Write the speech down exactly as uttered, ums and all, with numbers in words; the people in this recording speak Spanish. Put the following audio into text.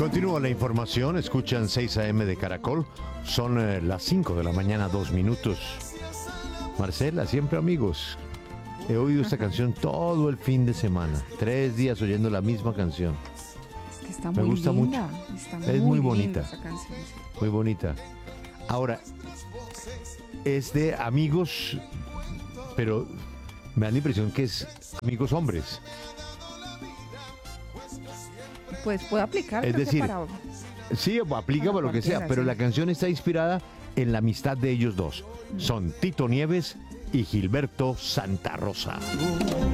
Continúa la información, escuchan seis a eme de Caracol, son eh, las cinco de la mañana, dos minutos. Marcela, siempre amigos. He oído esta canción todo el fin de semana, tres días oyendo la misma canción. Es que está Me muy gusta linda, mucho. está Es muy linda bonita. esa canción, sí. Muy bonita. Ahora, es de amigos, pero me da la impresión que es amigos hombres. Pues puede aplicar, Es creo que decir, para... sí, aplica Para para lo que sea, cualquiera, pero sí. la canción está inspirada en la amistad de ellos dos. Son Tito Nieves y Gilberto Santa Rosa.